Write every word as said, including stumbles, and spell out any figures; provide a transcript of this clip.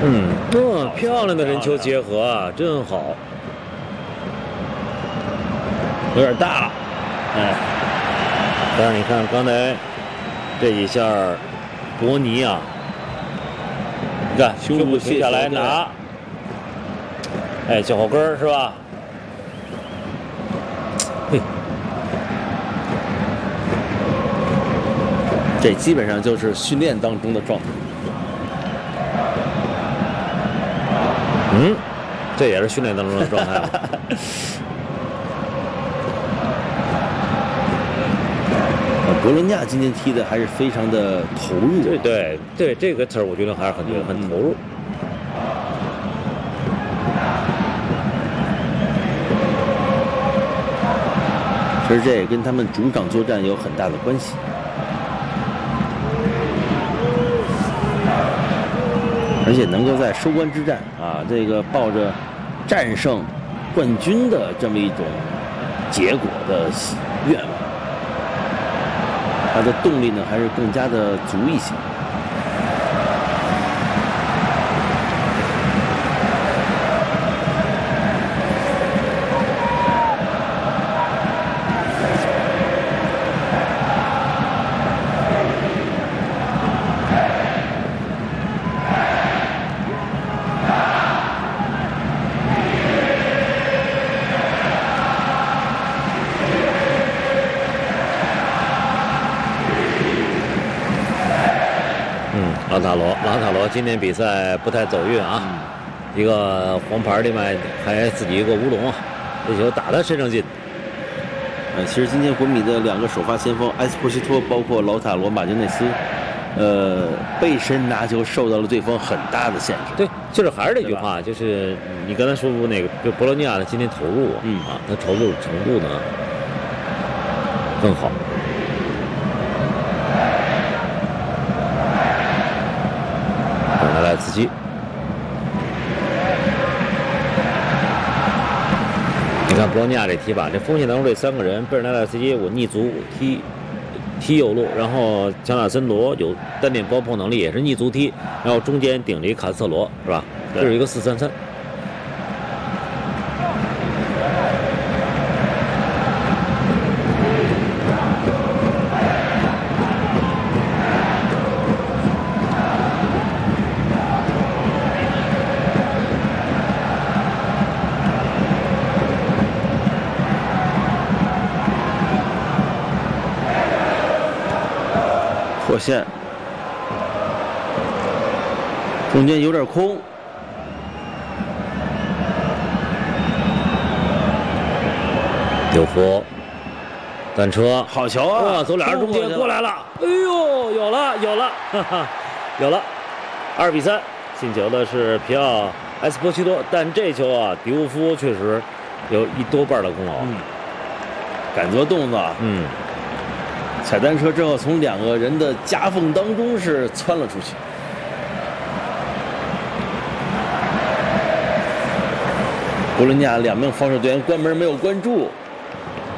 嗯，哦，漂亮的人球结合啊，真好。 有点大了，哎。 但是你看刚才这一下，伯尼啊，你看胸部停下来拿，哎，脚后跟儿是吧？嘿， 这基本上就是训练当中的状态。 嗯，这也是训练当中的状态吗？ 博洛尼亚今天踢的还是非常的投入。 对对对，这个词儿我觉得还是很对，很投入。 其实这也跟他们主场作战有很大的关系。而且能够在收官之战啊，这个抱着战胜冠军的这么一种结果的愿望，他的动力呢还是更加的足一些。 拉塔罗，拉塔罗今天比赛不太走运啊，嗯、一个黄牌，另外还自己一个乌龙，这球打得身上劲。 呃，其实今天国米的两个首发前锋埃斯波西托，包括劳塔罗、马丁内斯，呃，背身拿球受到了对方很大的限制。 对，就是还是那句话，就是你刚才说过那个，就博洛尼亚的今天投入，嗯啊，他投入程度呢更好。莱茨基，你看博洛尼亚这踢法，这锋线当中这三个人，贝尔纳莱茨基我逆足踢踢右路，然后强纳森罗有单点包破能力，也是逆足踢，然后中间顶着一卡斯特罗，是吧？这是一个四三三。 破线，中间有点空， 丢佛，单车， 好球啊！ 哇，走俩人中间过来了，哎呦，有了有了，哈哈，有了，二比三，进球的是皮奥埃斯波西多，但这球啊，迪乌夫确实有一多半的功劳， 嗯，敢做动作， 嗯。 踩单车之后，从两个人的夹缝当中是窜了出去。博洛尼亚两名防守队员关门没有关住，